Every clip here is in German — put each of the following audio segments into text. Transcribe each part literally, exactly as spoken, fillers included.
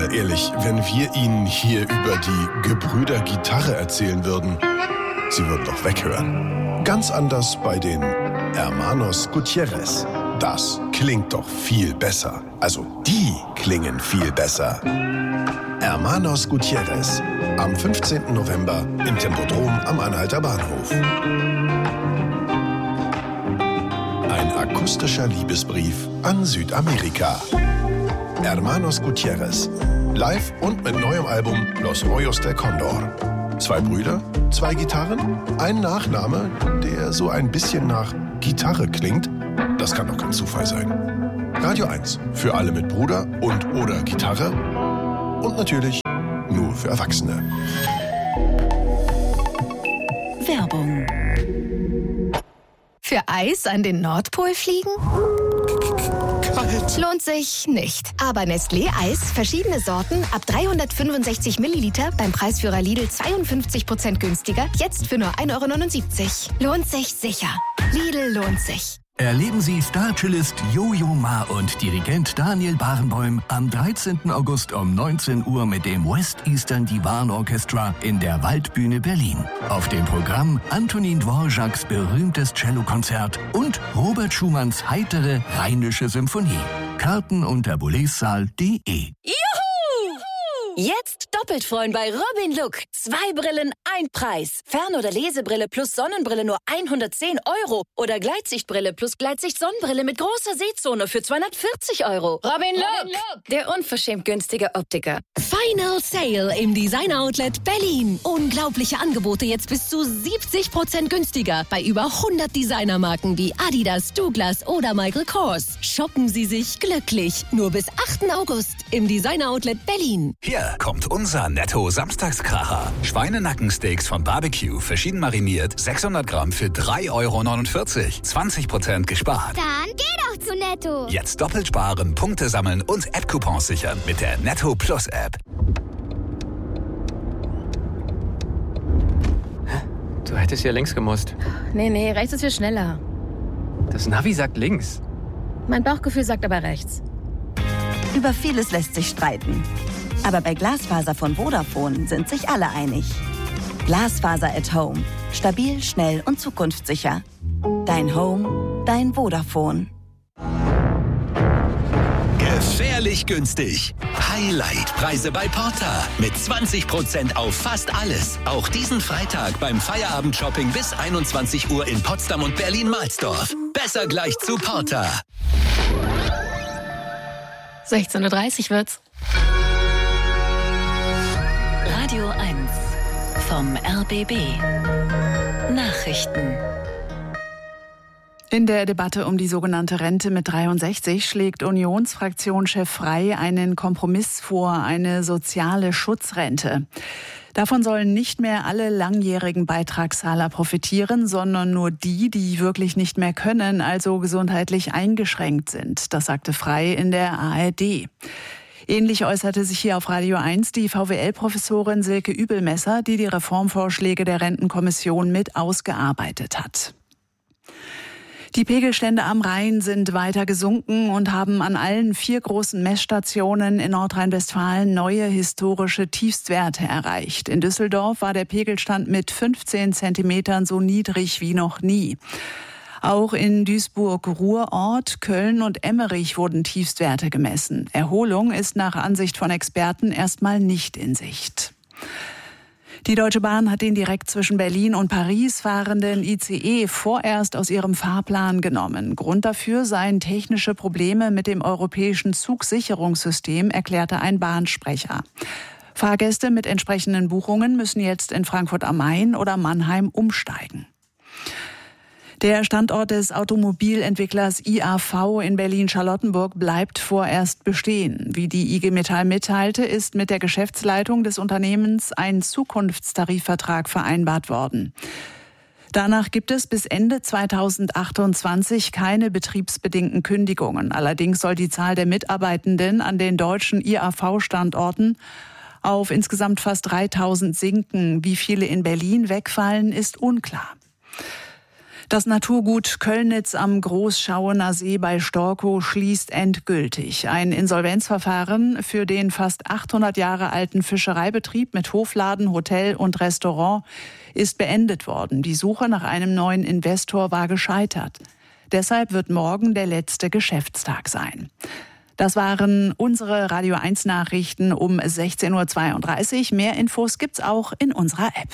Mal ehrlich, wenn wir Ihnen hier über die Gebrüder Gitarre erzählen würden, Sie würden doch weghören. Ganz anders bei den Hermanos Gutierrez. Das klingt doch viel besser. Also, die klingen viel besser. Hermanos Gutierrez. Am fünfzehnten November im Tempodrom am Anhalter Bahnhof. Ein akustischer Liebesbrief an Südamerika. Hermanos Gutierrez. Live und mit neuem Album Los Rollos del Condor. Zwei Brüder, zwei Gitarren, ein Nachname, der so ein bisschen nach Gitarre klingt. Das kann doch kein Zufall sein. Radio eins. Für alle mit Bruder und oder Gitarre. Und natürlich nur für Erwachsene. Werbung. Für Eis an den Nordpol fliegen? Kalt. Lohnt sich nicht. Aber Nestlé Eis, verschiedene Sorten, ab dreihundertfünfundsechzig Milliliter, beim Preisführer Lidl zweiundfünfzig Prozent günstiger, jetzt für nur ein Euro neunundsiebzig. Lohnt sich sicher. Lidl lohnt sich. Erleben Sie Star-Cellist Jojo Ma und Dirigent Daniel Barenboim am dreizehnten August um neunzehn Uhr mit dem West Eastern Divan Orchestra in der Waldbühne Berlin. Auf dem Programm Antonin Dvořáks berühmtes Cellokonzert und Robert Schumanns heitere Rheinische Symphonie. Karten unter boulezsaal punkt de. Juhu! Jetzt doppelt freuen bei Robin Look. Zwei Brillen, ein Preis. Fern- oder Lesebrille plus Sonnenbrille nur hundertzehn Euro. Oder Gleitsichtbrille plus Gleitsicht-Sonnenbrille mit großer Sehzone für zweihundertvierzig Euro. Robin Look, Robin Look, der unverschämt günstige Optiker. Final Sale im Design Outlet Berlin. Unglaubliche Angebote jetzt bis zu siebzig Prozent günstiger bei über hundert Designermarken wie Adidas, Douglas oder Michael Kors. Shoppen Sie sich glücklich. Nur bis achten August im Design Outlet Berlin. Hier kommt unser Netto-Samstagskracher. Schweinenackensteaks von Barbecue, verschieden mariniert, sechshundert Gramm für drei Euro neunundvierzig. zwanzig Prozent gespart. Dann geh doch zu Netto. Jetzt doppelt sparen, Punkte sammeln und App-Coupons sichern mit der Netto Plus App. Du hättest ja links gemusst. Nee, nee, rechts ist viel schneller. Das Navi sagt links. Mein Bauchgefühl sagt aber rechts. Über vieles lässt sich streiten. Aber bei Glasfaser von Vodafone sind sich alle einig. Glasfaser at Home. Stabil, schnell und zukunftssicher. Dein Home, dein Vodafone. Gefährlich günstig. Highlight-Preise bei Porta. Mit zwanzig Prozent auf fast alles. Auch diesen Freitag beim Feierabend-Shopping bis einundzwanzig Uhr in Potsdam und Berlin-Mahlsdorf. Besser gleich zu Porta. sechzehn Uhr dreißig wird's. Radio eins vom R B B. Nachrichten. In der Debatte um die sogenannte Rente mit dreiundsechzig schlägt Unionsfraktionschef Frey einen Kompromiss vor, eine soziale Schutzrente. Davon sollen nicht mehr alle langjährigen Beitragszahler profitieren, sondern nur die, die wirklich nicht mehr können, also gesundheitlich eingeschränkt sind. Das sagte Frey in der A R D. Ähnlich äußerte sich hier auf Radio eins die V W L-Professorin Silke Übelmesser, die die Reformvorschläge der Rentenkommission mit ausgearbeitet hat. Die Pegelstände am Rhein sind weiter gesunken und haben an allen vier großen Messstationen in Nordrhein-Westfalen neue historische Tiefstwerte erreicht. In Düsseldorf war der Pegelstand mit fünfzehn Zentimetern so niedrig wie noch nie. Auch in Duisburg-Ruhrort, Köln und Emmerich wurden Tiefstwerte gemessen. Erholung ist nach Ansicht von Experten erstmal nicht in Sicht. Die Deutsche Bahn hat den direkt zwischen Berlin und Paris fahrenden I C E vorerst aus ihrem Fahrplan genommen. Grund dafür seien technische Probleme mit dem europäischen Zugsicherungssystem, erklärte ein Bahnsprecher. Fahrgäste mit entsprechenden Buchungen müssen jetzt in Frankfurt am Main oder Mannheim umsteigen. Der Standort des Automobilentwicklers I A V in Berlin-Charlottenburg bleibt vorerst bestehen. Wie die I G Metall mitteilte, ist mit der Geschäftsleitung des Unternehmens ein Zukunftstarifvertrag vereinbart worden. Danach gibt es bis Ende zweitausendachtundzwanzig keine betriebsbedingten Kündigungen. Allerdings soll die Zahl der Mitarbeitenden an den deutschen I A V-Standorten auf insgesamt fast dreitausend sinken. Wie viele in Berlin wegfallen, ist unklar. Das Naturgut Köllnitz am Großschauener See bei Storkow schließt endgültig. Ein Insolvenzverfahren für den fast achthundert Jahre alten Fischereibetrieb mit Hofladen, Hotel und Restaurant ist beendet worden. Die Suche nach einem neuen Investor war gescheitert. Deshalb wird morgen der letzte Geschäftstag sein. Das waren unsere Radio eins Nachrichten um sechzehn Uhr zweiunddreißig. Mehr Infos gibt's auch in unserer App.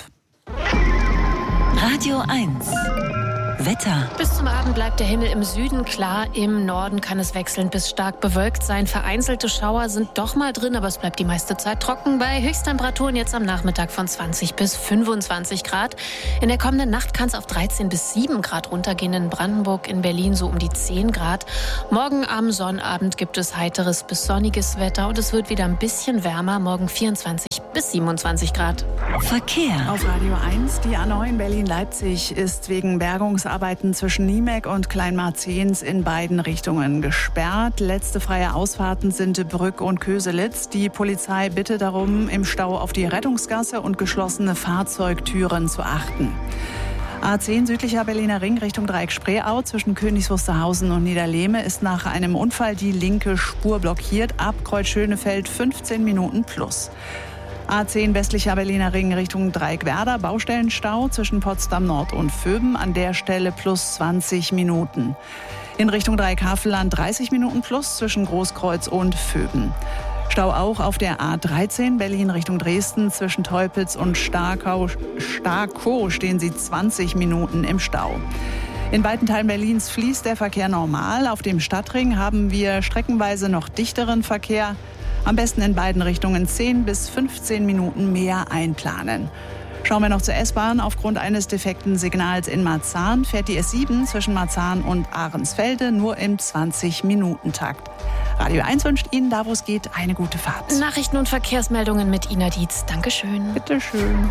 Radio eins. Wetter. Bis zum Abend bleibt der Himmel im Süden klar. Im Norden kann es wechselnd bis stark bewölkt sein. Vereinzelte Schauer sind doch mal drin, aber es bleibt die meiste Zeit trocken. Bei Höchsttemperaturen jetzt am Nachmittag von zwanzig bis fünfundzwanzig Grad. In der kommenden Nacht kann es auf dreizehn bis sieben Grad runtergehen. In Brandenburg, in Berlin so um die zehn Grad. Morgen am Sonnabend gibt es heiteres bis sonniges Wetter und es wird wieder ein bisschen wärmer. Morgen vierundzwanzig bis siebenundzwanzig Grad. Verkehr. Auf Radio eins, die A neun Berlin-Leipzig ist wegen Bergungsarbeiten zwischen Niemek und Kleinmarzens in beiden Richtungen gesperrt. Letzte freie Ausfahrten sind Brück und Köselitz. Die Polizei bittet darum, im Stau auf die Rettungsgasse und geschlossene Fahrzeugtüren zu achten. A zehn südlicher Berliner Ring Richtung Dreieck Spreeau zwischen Königs Wusterhausen und Niederlehme ist nach einem Unfall die linke Spur blockiert. Ab Kreuz Schönefeld fünfzehn Minuten plus. A zehn westlicher Berliner Ring Richtung Dreieck-Werder, Baustellenstau zwischen Potsdam Nord und Vöben, an der Stelle plus zwanzig Minuten. In Richtung Dreieck-Havelland dreißig Minuten plus zwischen Großkreuz und Vöben. Stau auch auf der A dreizehn Berlin Richtung Dresden zwischen Teupitz und Starkow, Starkow stehen Sie zwanzig Minuten im Stau. In weiten Teilen Berlins fließt der Verkehr normal. Auf dem Stadtring haben wir streckenweise noch dichteren Verkehr. Am besten in beiden Richtungen zehn bis fünfzehn Minuten mehr einplanen. Schauen wir noch zur S-Bahn. Aufgrund eines defekten Signals in Marzahn fährt die S sieben zwischen Marzahn und Ahrensfelde nur im zwanzig-Minuten-Takt. Radio eins wünscht Ihnen, da wo es geht, eine gute Fahrt. Nachrichten und Verkehrsmeldungen mit Ina Dietz. Dankeschön. Bitteschön.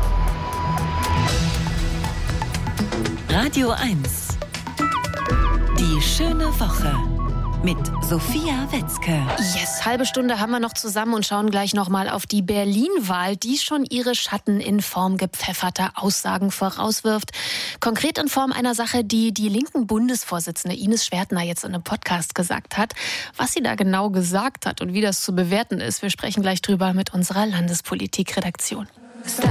Radio eins. Die schöne Woche. Mit Sophia Wetzke. Yes, halbe Stunde haben wir noch zusammen und schauen gleich nochmal auf die Berlin-Wahl, die schon ihre Schatten in Form gepfefferter Aussagen vorauswirft. Konkret in Form einer Sache, die die linken Bundesvorsitzende Ines Schwertner jetzt in einem Podcast gesagt hat. Was sie da genau gesagt hat und wie das zu bewerten ist, wir sprechen gleich drüber mit unserer Landespolitik-Redaktion.